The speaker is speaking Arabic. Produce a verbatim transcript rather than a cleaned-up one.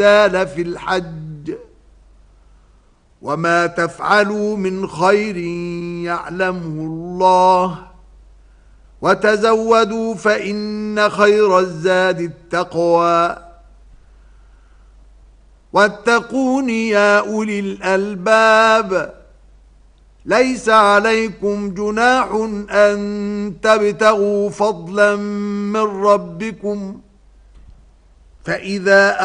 الرجال في الحج وما تفعلوا من خير يعلمه الله وتزودوا فإن خير الزاد التقوى واتقون يا أولي الألباب ليس عليكم جناح أن تبتغوا فضلا من ربكم فإذا